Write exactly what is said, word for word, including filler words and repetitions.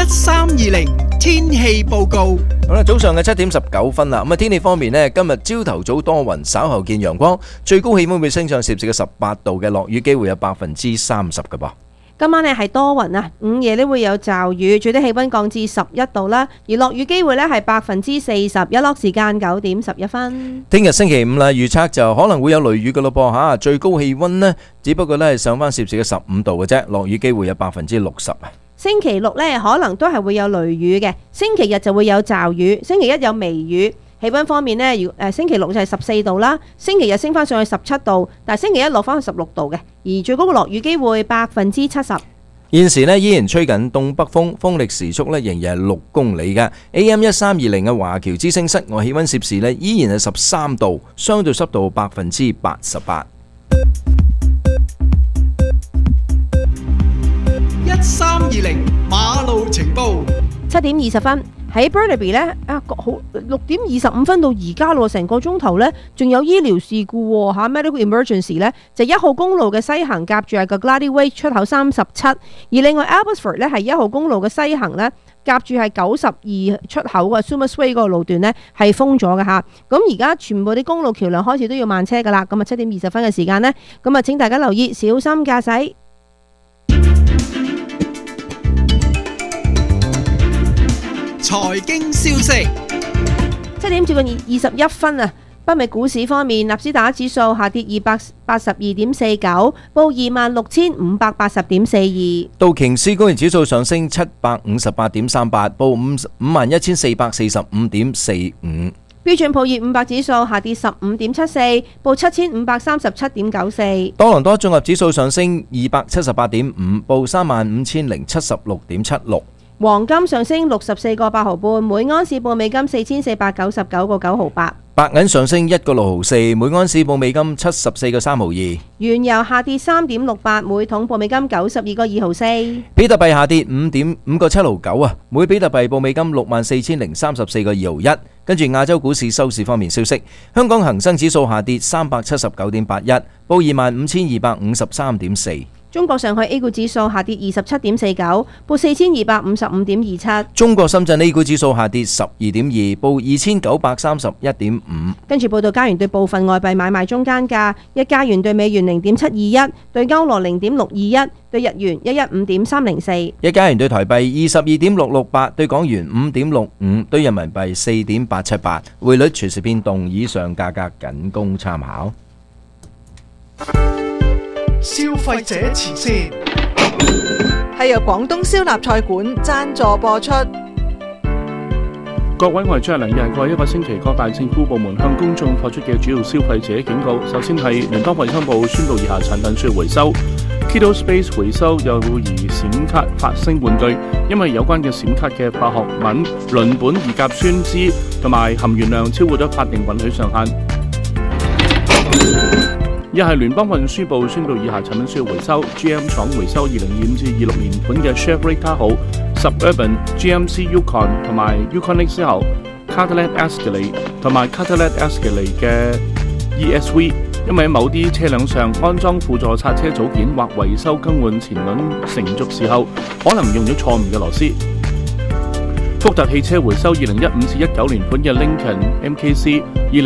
三二零天氣報告。 好啦，早上嘅七點十九分啦。咁啊，天氣方面呢，今日朝頭早多雲，稍後見陽光，最高氣溫會升上攝氏嘅十八度嘅，落雨機會有百分之三十嘅噃。 今晚呢係多雲啊，午夜呢會有驟雨，最低氣溫降至十一度啦，而落雨機會呢係百分之四十，日落時間九點十一分。 聽日星期五啦，預測就可能會有雷雨嘅咯噃吓，最高氣溫呢，只不過呢係上翻攝氏嘅十五度嘅啫，落雨機會有百分之六十啊。 星期六呢可能都係會有雷雨嘅，星期日就會有驟雨，星期一有微雨。氣溫方面呢，如誒星期六就係十四度啦，星期日升翻上去十七度，但係星期一落翻去十六度嘅，而最高嘅落雨機會百分之七十。 現時呢依然吹緊東北風，風力時速呢仍然係六公里嘅。A M 一三二零嘅華僑之聲室外氣溫攝氏呢依然係十三度，相對濕度百分之八十八。 一三二零馬路情報。 七點二十分喺 Burnaby 呢，啊，好六點二十五分到而家咯，成個鐘頭呢，仲有醫療事故喎嚇 medical emergency 呢，就一號公路嘅西行夾住係個 Glady Way 出口三十七，而另外 Abbotsford 呢係一號公路嘅西行呢，夾住係九十二出口嘅 Sumas Way 嗰個路段呢係封咗嘅嚇。咁而家全部啲公路橋梁開始都要慢車噶啦。咁啊七點二十分嘅時間呢，咁啊請大家留意小心駕駛。 財經消息， 七點接近二十一分啊！北美股市方面，納斯達克指數下跌二百八十二點四九，報二萬六千五百八十點四二。 道瓊斯工業指數上升七百五十八點三八，報五五萬一千四百四十五點四五。 標準普爾五百指數下跌十五點七四，報七千五百三十七點九四。 多倫多綜合指數上升二百七十八點五，報三萬五千零七十六點七六。 黃金上升六十四個八毫半，每安士報美金四千四百九十九個九毫八。 白銀上升一個六毫四，每安士報美金七十四個三毫二。 原油下跌三點六八，每桶報美金九十二個二毫四。 比特幣下跌五點五個七毫九啊，每比特幣報美金六萬四千零三十四個二毫一。跟住亞洲股市收市方面消息，香港恒生指數下跌三百七十九點八一，報二萬五千二百五十三點四。 中國上海 A 股指數下跌二十七點四九，報四千二百五十五點二七。 中國深圳 A 股指數下跌十二點二，報二千九百三十一點五。 跟住報道加元對部分外幣買賣中間價：一加元對美元零點七二一，對歐羅零點六二一，對日元一一五點三零四。 一加元對台幣二十二點六六八，對港元五點六五，對人民幣四點八七八。匯率隨時變動，以上價格僅供參考。 消費者前線係由廣東燒臘菜館贊助播出。 各位，我係張良，又係過一個星期，各大政府部門向公眾發出嘅主要消費者警告。首先係聯邦衛生部宣布以下產品需要回收。Keto Space 回收又疑閃卡發聲玩具，因為有關嘅閃卡嘅化學品鄰苯二甲酸酯同埋含鉛量超過咗法定允許上限。一係聯邦運輸部宣布以下產品需要回收 ：G M 廠回收二零二五至二六年款嘅 Chevrolet Tahoe、Suburban、G M C Yukon 同埋 Yukon X L、Cadillac Escalade 同埋 Cadillac Escalade 嘅 E S V， 因為喺某啲車輛上安裝輔助剎車組件或維修更換前輪成軸時候，可能用咗錯誤嘅螺絲。福特汽車回收二零一五至一九年款嘅 Lincoln M K C。